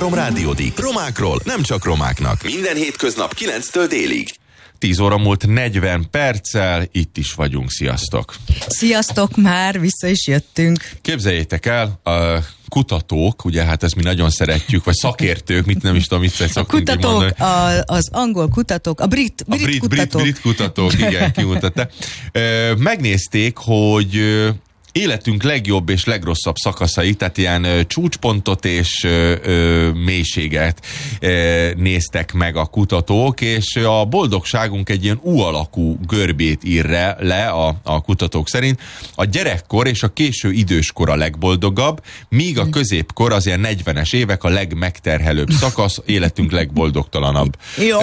3 rádiódik. Romákról, nem csak romáknak. Minden hétköznap 9-től délig. 10 óra múlt 40 perccel, itt is vagyunk, sziasztok! Sziasztok, már vissza is jöttünk. Képzeljétek el, a kutatók, ugye hát ezt mi nagyon szeretjük, vagy szakértők, mit nem is tudom, mit szoktunk kutatók, mondani. az angol kutatók, a brit kutatók. Brit kutatók, igen, kimutatta. Megnézték, hogy életünk legjobb és legrosszabb szakaszai, tehát ilyen csúcspontot és mélységet néztek meg a kutatók, és a boldogságunk egy ilyen U-alakú görbét ír le a kutatók szerint. A gyerekkor és a késő időskor a legboldogabb, míg a középkor, az ilyen 40-es évek a legmegterhelőbb szakasz, életünk legboldogtalanabb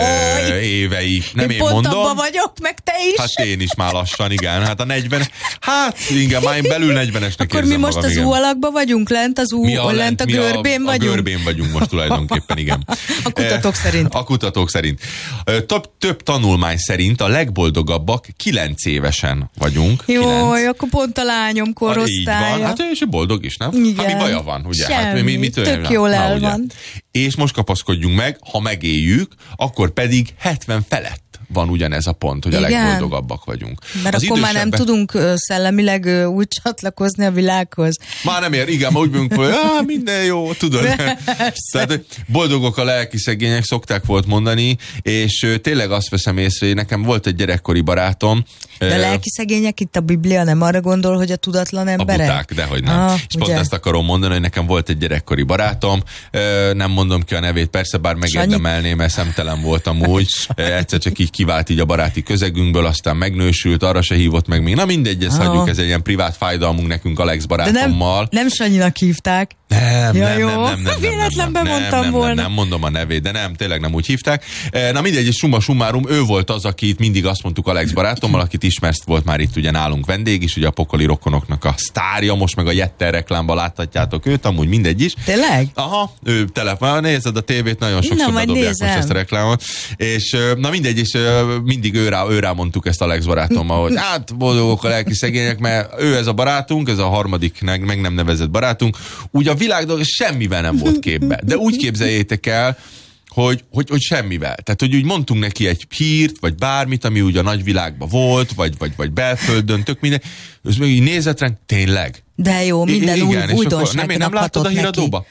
évei. Nem én pont mondom. abba vagyok, meg te is. Hát én is már lassan, igen. Hát a 40, hát igen, már belül 40-esnek akkor mi most magam, az U-alakba vagyunk, lent a görbén vagyunk? A görbén vagyunk most tulajdonképpen, igen. A kutatók szerint. A kutatók szerint. Több tanulmány szerint a legboldogabbak 9 évesen vagyunk. Jaj, akkor pont a lányom korosztálya. Így van, hát és boldog is, nem? Igen. Hát mi baja van, ugye? Semmi, hát tök jól el van. És most kapaszkodjunk meg, ha megéljük, akkor pedig 70 felett van ugyanez a pont, hogy a legboldogabbak vagyunk. Mert az akkor már nem tudunk szellemileg úgy csatlakozni a világhoz. Már nem ér, igen, már úgy vagyunk, hogy minden jó, tudod. Tehát boldogok a lelki szegények, szokták volt mondani, és tényleg azt veszem észre, hogy nekem volt egy gyerekkori barátom. De a lelki szegények, itt a Biblia nem arra gondol, hogy a tudatlan emberek? A buták, dehogy nem. És pont ezt akarom mondani, hogy nekem volt egy gyerekkori barátom, nem mondom ki a nevét, persze, bár megérdemelném, mert szemtelen voltam úgy, egyszer csak így kivált így a baráti közegünkből, aztán megnősült, arra se hívott meg még. Na mindegy, ezt hagyjuk, ez egy ilyen privát fájdalmunk nekünk Alex barátommal. De nem Sanyinak hívták. Nem. Véletlenben mondtam volna. Nem mondom a nevét, de nem, tényleg nem úgy hívták. Na mindegy, és summa summarum, ő volt az, akit mindig azt mondtuk Alex barátommal, akit ismersz, volt már itt ugye nálunk vendég is, ugye a Pokoli Rokonoknak a sztárja, most meg a Jetter reklámban láthatjátok őt, amúgy mindegy is. Tényleg? Aha, ő telefon, nézed a tévét, nagyon sokszor bedobják most ezt a reklámot. És na mindegy, és mindig ő rá mondtuk ezt Alex barátommal, hogy hát boldogok a lelki szegények, mert ő ez a barátunk, ez a harmadik meg nem nevezett barátunk, úgy a világ dolga semmivel nem volt képbe. De úgy képzeljétek el, hogy semmivel. Tehát, hogy úgy mondtunk neki egy hírt, vagy bármit, ami úgy a nagyvilágban volt, vagy belföldön, tök minden, és meg így nézett ránk, tényleg. De jó, minden újdonságnak nem láttad a híradóba?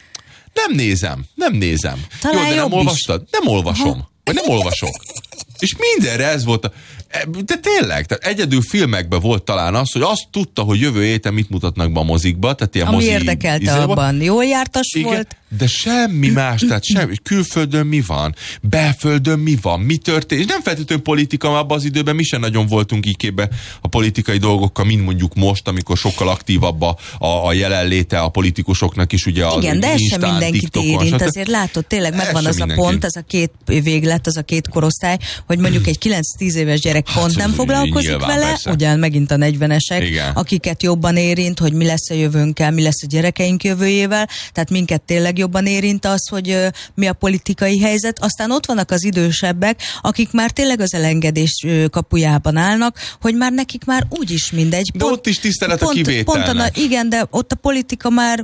Nem nézem. Talán jó, de nem olvastad? Nem olvasom. Aha. Vagy nem olvasok. És mindenre ez volt de tényleg, tehát egyedül filmekben volt talán az, hogy azt tudta, hogy jövő héten mit mutatnak be a mozikba, tehát ilyen ami érdekelte abban. Jól jártas volt? De semmi más, tehát semmi. Külföldön mi van? Belföldön mi van? Mi történik? És nem feltétlenül politika, mert abban az időben mi sem nagyon voltunk így képbe a politikai dolgokkal, mint mondjuk most, amikor sokkal aktívabb a jelenléte a politikusoknak is, ugye az igen, de ez sem mindenkit TikTokon, érint, azért látod, tényleg megvan az a pont, ez a két véglet, az a két korosztály, hogy mondjuk egy 9-10 éves gyerek pont nem foglalkozik vele, persze. Ugyan megint a 40-esek, igen. Akiket jobban érint, hogy mi lesz a jövőnkkel, mi lesz a gyerekeink jövőjével, tehát minket tényleg jobban érint az, hogy mi a politikai helyzet. Aztán ott vannak az idősebbek, akik már tényleg az elengedés kapujában állnak, hogy már nekik már úgyis mindegy. De ott is tisztelet a kivételnek. Igen, de ott a politika már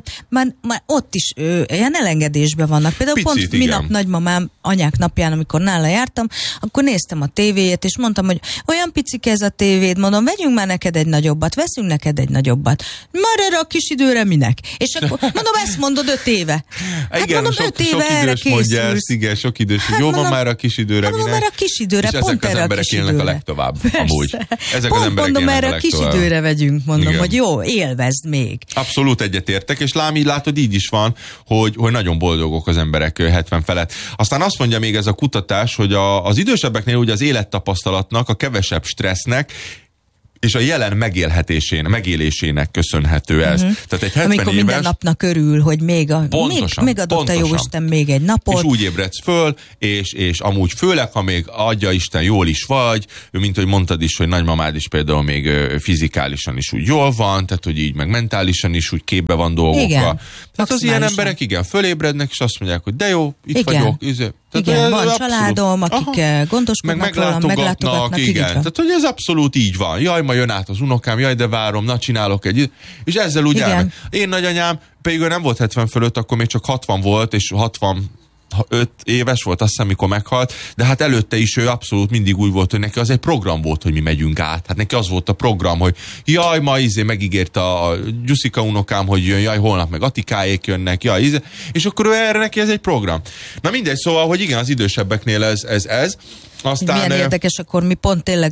ott is ilyen elengedésben vannak. Például picit, pont minap nagymamám anyák napján, amikor nála jártam, akkor néztem a tévéjét, és mondtam, hogy olyan picike ez a tévéd, mondom, vegyünk már neked egy nagyobbat, veszünk neked egy nagyobbat. Már erre a kis időre minek? És akkor mondom, ezt mondod 5 éve. Hát igen, mondom, 5 éve erre készülsz. Igen, sok idős, hát jó van már a kis időre minek. Mondom, erre a kis időre, és pont erre a kis időre. Élnek a legtovább, amúgy. Ezek pont az emberek mondom, erre a kis időre vegyünk, mondom, igen. Hogy jó, élvezd még. Abszolút egyetértek, és lám, így látod, így is van, hogy nagyon boldogok az emberek 70 felett. Aztán azt mondja még ez a kutatás, hogy az idősebbeknél ugye az élettapasztalatnak, a kevesebb stressznek, és a jelen megélésének köszönhető ez. Tehát egy 70 amikor éves... minden napnak örül, hogy még adott a Jóisten még egy napot. És úgy ébredsz föl, és amúgy főleg, ha még adja Isten, jól is vagy, mint hogy mondtad is, hogy nagymamád is például még fizikálisan is úgy jól van, tehát hogy így meg mentálisan is úgy képbe van dolgokkal. Igen, tehát az ilyen emberek igen, fölébrednek, és azt mondják, hogy de jó, itt igen. vagyok. Igen, van családom, akik gondoskodnak rólam, meglátogatnak. Igen, tehát hogy ez abszolút így van. Jaj, ma jön át az unokám, jaj, de várom, na csinálok egy, és ezzel úgy elmegy. Én nagyanyám, pedig ő nem volt 70 fölött, akkor még csak 60 volt, és 65 éves volt, azt hiszem, mikor meghalt, de hát előtte is ő abszolút mindig úgy volt, hogy neki az egy program volt, hogy mi megyünk át. Hát neki az volt a program, hogy jaj, ma megígérte a Gyuszika unokám, hogy jön, jaj, holnap meg Atikáék jönnek, jaj, és akkor ő erre neki ez egy program. Na mindegy, szóval, hogy igen, az idősebbeknél ez. Aztán, milyen érdekes, akkor mi pont tényleg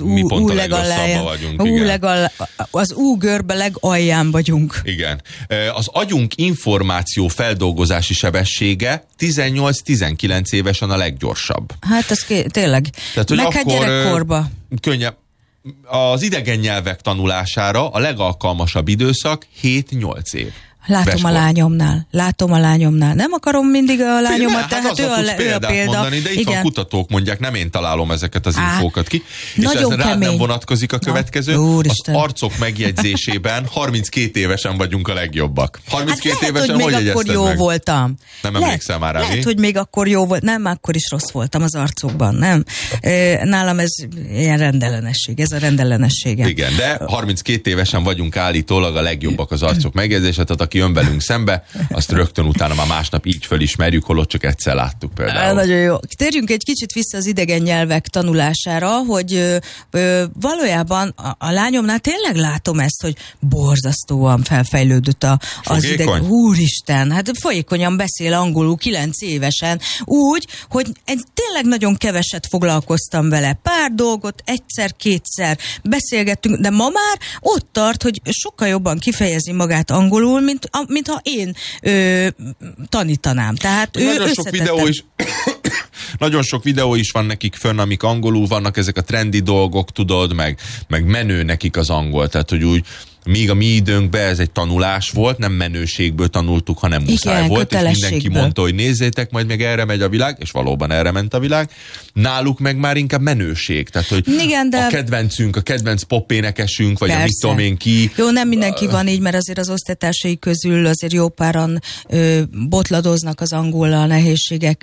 az görbe legalján vagyunk. Igen. Az agyunk információ feldolgozási sebessége 18-19 évesen a leggyorsabb. Hát ez tényleg. Tehát, meg hát gyerekkorba. Könnyebb. Az idegen nyelvek tanulására a legalkalmasabb időszak 7-8 év. Látom a lányomnál. Nem akarom mindig a lányomat, tehát ő a példa. Mondani, de itt van kutatók mondják, nem én találom ezeket az infókat ki. És ez rád nem vonatkozik a következő. Az arcok megjegyzésében 32 évesen vagyunk a legjobbak. 32 hát évesen hogy még akkor jó voltam. Nem emlékszem már rá. Lehet, hogy még akkor jó volt. Nem, akkor is rossz voltam az arcokban, nem? Nálam ez ilyen rendellenesség, ez a rendellenességem. Igen, de 32 évesen vagyunk állítólag a legjobbak az arcok megjegyzése, tehát aki jön velünk szembe, azt rögtön utána már másnap így fölismerjük, holott csak egyszer láttuk például. Nagyon jó. Térjünk egy kicsit vissza az idegen nyelvek tanulására, hogy valójában a lányomnál tényleg látom ezt, hogy borzasztóan felfejlődött az idegen. Úristen, hát folyékonyan beszél angolul 9 évesen, úgy, hogy tényleg nagyon keveset foglalkoztam vele. Pár dolgot egyszer-kétszer beszélgettünk, de ma már ott tart, hogy sokkal jobban kifejezi magát angolul, mintha én tanítanám. Tehát ő nagyon sok videó is van nekik fönn, amik angolul vannak, ezek a trendi dolgok, tudod, meg menő nekik az angol, tehát hogy úgy míg a mi időnkben ez egy tanulás volt, nem menőségből tanultuk, hanem muszáj volt, és mindenki mondta, hogy nézzétek, majd meg erre megy a világ, és valóban erre ment a világ. Náluk meg már inkább menőség, tehát hogy igen, de a kedvencünk, a kedvenc popénekesünk, vagy a mit tudom én ki. Jó, nem mindenki van így, mert azért az osztálytársai közül azért jó páran botladoznak az angollal, nehézségek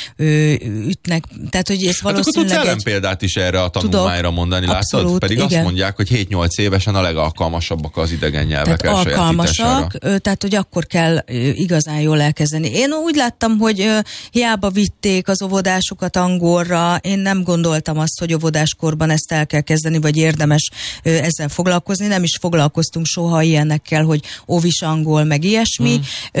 ütnek, tehát hogy ez valószínűleg hát akkor tudsz ellenpéldát is erre a tanulmányra mondani, látod? Pedig igen. Azt mondják, hogy 7-8 évesen a legalkalmasabb az idegen nyelvek tehát alkalmasak, tehát hogy akkor kell igazán jól elkezdeni. Én úgy láttam, hogy hiába vitték az óvodásokat angolra, én nem gondoltam azt, hogy óvodáskorban ezt el kell kezdeni, vagy érdemes ezzel foglalkozni. Nem is foglalkoztunk soha ilyenekkel, hogy óvis angol, meg ilyesmi.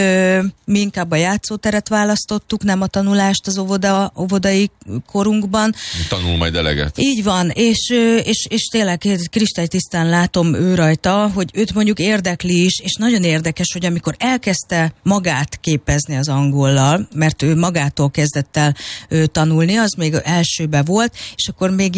Mi inkább a játszóteret választottuk, nem a tanulást az óvodai korunkban. Tanul majd eleget. Így van, és tényleg kristálytisztán látom ő rajta, hogy őt mondjuk érdekli is, és nagyon érdekes, hogy amikor elkezdte magát képezni az angollal, mert ő magától kezdett el tanulni, az még elsőbe volt, és akkor még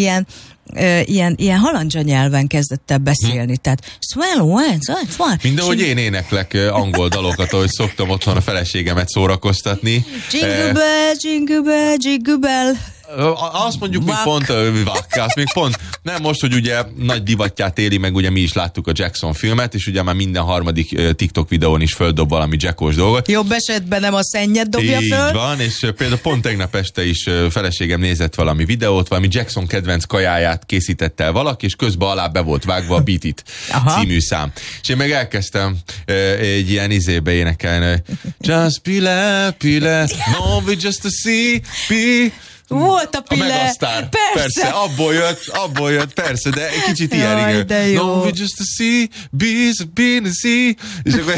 ilyen halandzsa nyelven kezdett el beszélni, tehát mindenhogy én éneklek angol dalokat, ahogy szoktam otthon a feleségemet szórakoztatni. Jingle bell, jingle bell, jingle bell. Azt mondjuk, még pont vakkász, még pont, nem most, hogy ugye nagy divatját éli, meg ugye mi is láttuk a Jackson filmet, és ugye már minden harmadik TikTok videón is földob valami jackos dolgot. Jobb esetben nem a szennyet dobja föl. Így van, és például pont tegnap este is feleségem nézett valami videót, valami Jackson kedvenc kajáját készített el valaki, és közben alá be volt vágva a Beat It című szám. És én meg elkezdtem egy ilyen izébe énekelni, Just pile, no, we just a CP. Volt a Pille. A Megasztár. Persze, abból jött, persze, de egy kicsit ilyen. No, we just a sea, bees, a bean, a sea. És akkor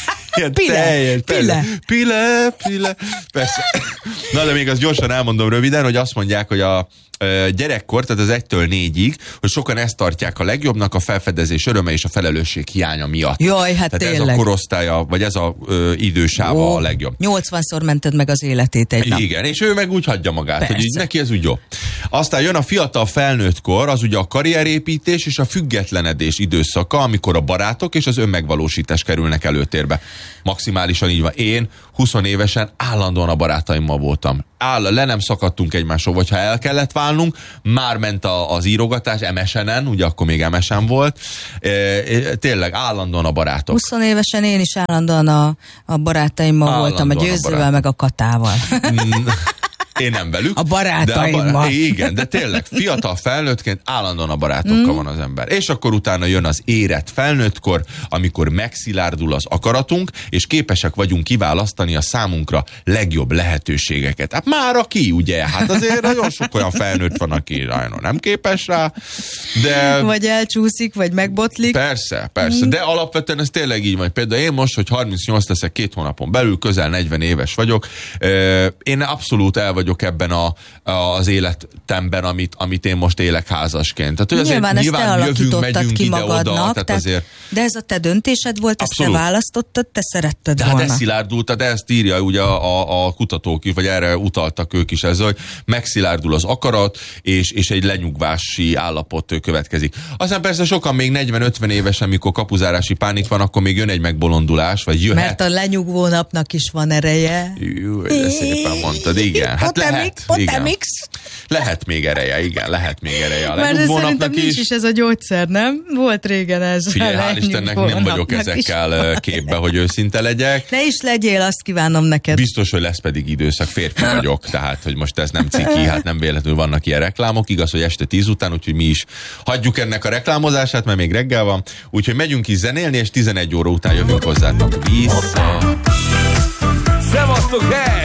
Pille. Persze. Na, de még azt gyorsan elmondom röviden, hogy azt mondják, hogy a gyerekkor, tehát az 1-től 4-ig, hogy sokan ezt tartják a legjobbnak, a felfedezés öröme és a felelősség hiánya miatt. Jaj, hát tehát tényleg. Ez a korosztálya, vagy ez a idősáva a legjobb. 80-szor mented meg az életét egy nap. Igen, és ő meg úgy hagyja magát, persze, hogy így neki ez úgy jó. Aztán jön a fiatal felnőttkor, az ugye a karrierépítés és a függetlenedés időszaka, amikor a barátok és az önmegvalósítás kerülnek előtérbe. Maximálisan így van. Én 20 évesen állandóan a barátaimmal voltam. Le nem szakadtunk egymásról, vagy ha el kellett válnunk, már ment az írogatás MSN-en, ugye akkor még MSN volt, tényleg állandóan a barátok. 20 évesen én is állandóan a barátaimmal voltam, a Győzővel, meg a Katával. Én nem velük. A barátaimmal. Igen, de tényleg fiatal felnőttként állandóan a barátokkal van az ember. És akkor utána jön az érett felnőttkor, amikor megszilárdul az akaratunk, és képesek vagyunk kiválasztani a számunkra legjobb lehetőségeket. Hát már aki, ugye? Hát azért nagyon sok olyan felnőtt van, aki nagyon nem képes rá, de... Vagy elcsúszik, vagy megbotlik. Persze, de alapvetően ez tényleg így van. Például én most, hogy 38 leszek 2 hónapon belül, közel 40 éves vagyok, én abszolút el vagyok ebben az életemben, amit én most élek házasként. Tehát, hogy nyilván jövünk, megyünk ide-oda. Tehát azért... De ez a te döntésed volt, abszolút. Ezt te választottad, te szeretted volna. De hát ez szilárdult, tehát ezt írja ugye a kutatók is, vagy erre utaltak ők is ezzel, hogy megszilárdul az akarat, és egy lenyugvási állapot következik. Aztán persze sokan még 40-50 évesen, amikor kapuzárási pánik van, akkor még jön egy megbolondulás, vagy jöhet. Mert a lenyugvó napnak is van ereje. Jó, de szépen mondtad, igen. Hát lehet még ereje, igen, lehet még ereje a lenyugvó napnak is. Nincs is ez a gyógyszer, nem? Volt régen ez. Figyelj, hál' Istennek nem vagyok ezekkel képbe, hogy őszinte legyek. Ne is legyél, azt kívánom neked. Biztos, hogy lesz pedig időszak, férfi vagyok, tehát, hogy most ez nem ciki, hát nem véletlenül vannak ilyen reklámok, igaz, hogy este 10 után, úgyhogy mi is hagyjuk ennek a reklámozását, mert még reggel van, úgyhogy megyünk is zenélni, és 11 óra után jövünk hozzátok vissza. Szevasztok,